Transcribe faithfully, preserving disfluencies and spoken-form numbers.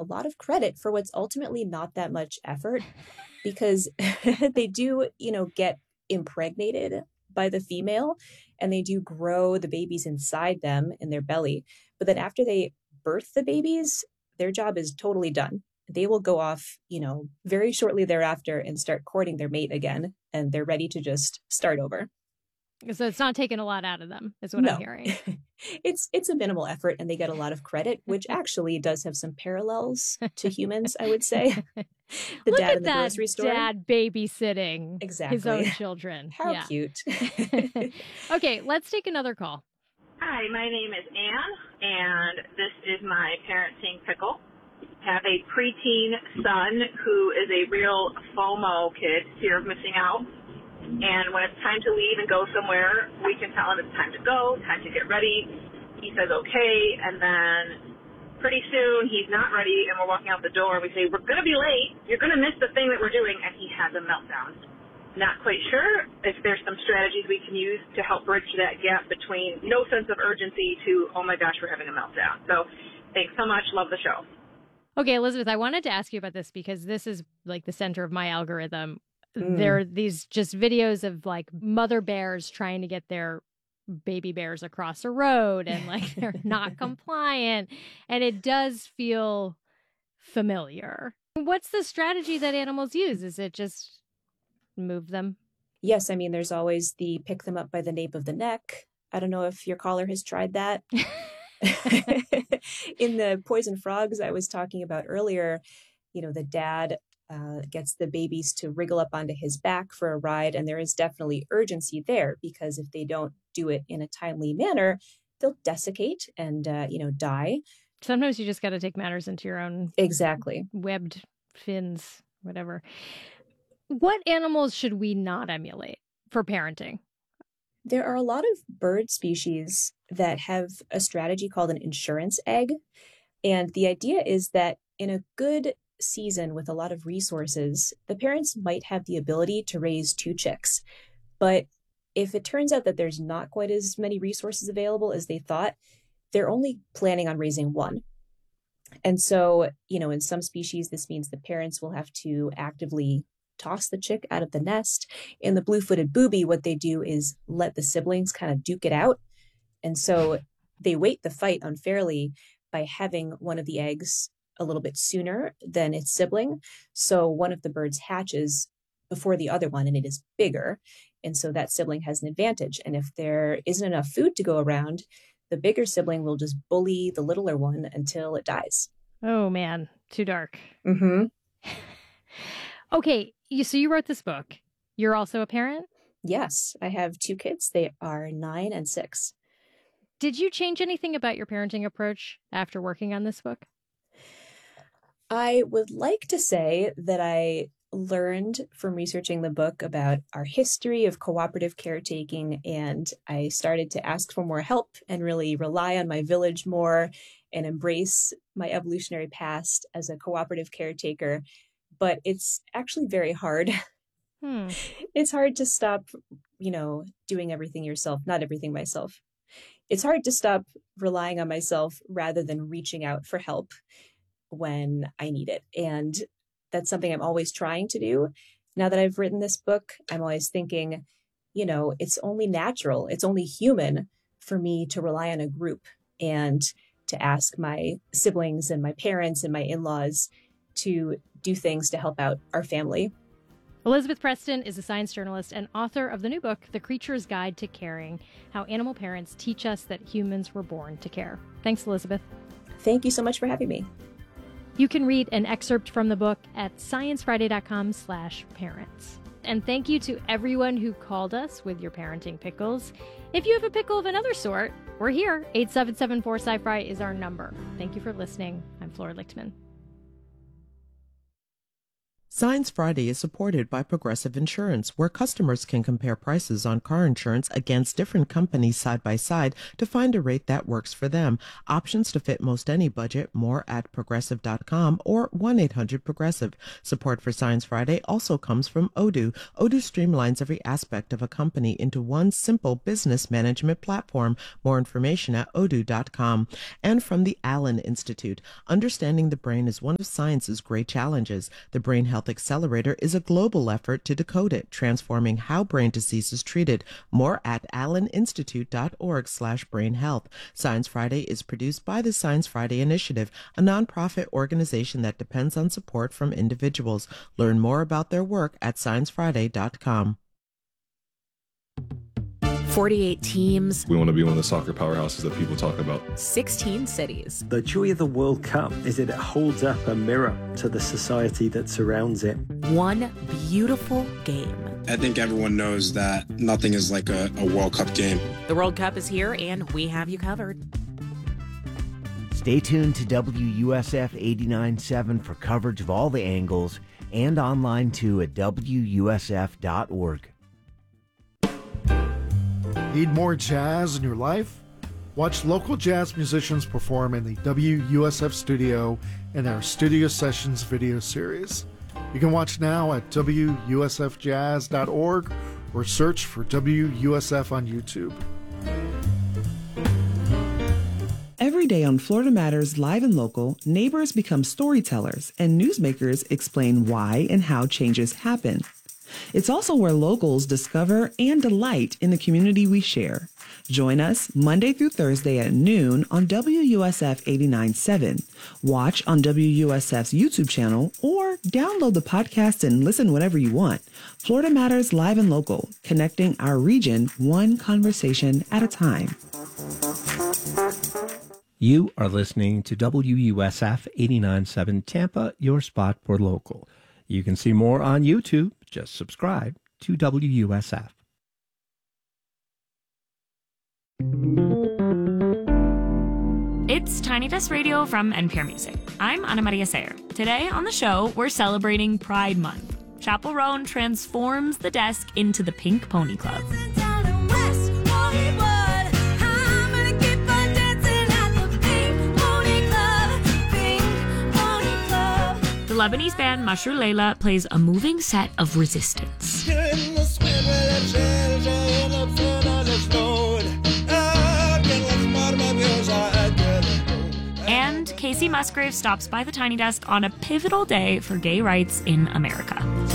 lot of credit for what's ultimately not that much effort because they do, you know, get impregnated by the female and they do grow the babies inside them in their belly. But then after they birth the babies, their job is totally done. They will go off, you know, very shortly thereafter and start courting their mate again. And they're ready to just start over. So it's not taking a lot out of them, is what no. I'm hearing. it's it's a minimal effort and they get a lot of credit, which actually does have some parallels to humans, I would say. The Look dad at in the that grocery store. Dad babysitting exactly. his own children. How yeah. cute. Okay, let's take another call. Hi, my name is Anne, and this is my parenting pickle. I have a preteen son who is a real FOMO kid, fear of missing out. And when it's time to leave and go somewhere, we can tell him it's time to go, time to get ready. He says okay, and then pretty soon he's not ready, and we're walking out the door, and we say, we're going to be late, you're going to miss the thing that we're doing, and he has a meltdown. Not quite sure if there's some strategies we can use to help bridge that gap between no sense of urgency to, oh my gosh, we're having a meltdown. So thanks so much. Love the show. Okay, Elizabeth, I wanted to ask you about this because this is like the center of my algorithm. Mm. There are these just videos of like mother bears trying to get their baby bears across a road and like they're not compliant. And it does feel familiar. What's the strategy that animals use? Is it just move them? Yes, I mean, there's always the pick them up by the nape of the neck. I don't know if your caller has tried that. In the poison frogs I was talking about earlier, you know, the dad uh, gets the babies to wriggle up onto his back for a ride. And there is definitely urgency there because if they don't do it in a timely manner, they'll desiccate and, uh, you know, die. Sometimes you just got to take matters into your own exactly webbed fins, whatever. What animals should we not emulate for parenting? There are a lot of bird species that have a strategy called an insurance egg. And the idea is that in a good season with a lot of resources, the parents might have the ability to raise two chicks. But if it turns out that there's not quite as many resources available as they thought, they're only planning on raising one. And so, you know, in some species, this means the parents will have to actively toss the chick out of the nest. In the blue-footed booby, what they do is let the siblings kind of duke it out. And so they weight the fight unfairly by having one of the eggs a little bit sooner than its sibling. So one of the birds hatches before the other one and it is bigger. And so that sibling has an advantage. And if there isn't enough food to go around, the bigger sibling will just bully the littler one until it dies. Oh, man. Too dark. Mm-hmm. Okay. You, so you wrote this book. You're also a parent? Yes. I have two kids. They are nine and six. Did you change anything about your parenting approach after working on this book? I would like to say that I learned from researching the book about our history of cooperative caretaking, and I started to ask for more help and really rely on my village more and embrace my evolutionary past as a cooperative caretaker. But it's actually very hard. Hmm. It's hard to stop, you know, doing everything yourself, not everything myself. It's hard to stop relying on myself rather than reaching out for help when I need it. And that's something I'm always trying to do. Now that I've written this book, I'm always thinking, you know, it's only natural, it's only human for me to rely on a group and to ask my siblings and my parents and my in-laws to do things to help out our family. Elizabeth Preston is a science journalist and author of the new book, The Creature's Guide to Caring, How Animal Parents Teach Us That Humans Were Born to Care. Thanks, Elizabeth. Thank you so much for having me. You can read an excerpt from the book at sciencefriday.com slash parents. And thank you to everyone who called us with your parenting pickles. If you have a pickle of another sort, we're here. eight seven seven four sci-fi is our number. Thank you for listening. I'm Flora Lichtman. Science Friday is supported by Progressive Insurance, where customers can compare prices on car insurance against different companies side by side to find a rate that works for them. Options to fit most any budget. More at progressive dot com or one eight hundred progressive. Support for Science Friday also comes from Odoo. Odoo streamlines every aspect of a company into one simple business management platform. More information at odoo dot com. And from the Allen Institute. Understanding the brain is one of science's great challenges. The Brain Health Accelerator is a global effort to decode it, transforming how brain disease is treated. More at allen institute dot org slash brain health. Science Friday is produced by the Science Friday Initiative, a nonprofit organization that depends on support from individuals. Learn more about their work at science friday dot com. forty-eight teams. We want to be one of the soccer powerhouses that people talk about. sixteen cities. The joy of the World Cup is that it holds up a mirror to the society that surrounds it. One beautiful game. I think everyone knows that nothing is like a, a World Cup game. The World Cup is here, and we have you covered. Stay tuned to W U S F eighty-nine point seven for coverage of all the angles and online too at W U S F dot org. Need more jazz in your life? Watch local jazz musicians perform in the W U S F studio in our Studio Sessions video series. You can watch now at W U S F jazz dot org or search for W U S F on YouTube. Every day on Florida Matters Live and Local, neighbors become storytellers and newsmakers explain why and how changes happen. It's also where locals discover and delight in the community we share. Join us Monday through Thursday at noon on W U S F eighty-nine point seven. Watch on W U S F's YouTube channel or download the podcast and listen whenever you want. Florida Matters Live and Local, connecting our region one conversation at a time. You are listening to W U S F eighty-nine point seven Tampa, your spot for local. You can see more on YouTube. Just subscribe to W U S F. It's Tiny Desk Radio from N P R Music. I'm Ana Maria Sayer. Today on the show, we're celebrating Pride Month. Chapel Roan transforms the desk into the Pink Pony Club. The Lebanese band Mashru Leila plays a moving set of resistance. And Casey Musgrave stops by the Tiny Desk on a pivotal day for gay rights in America.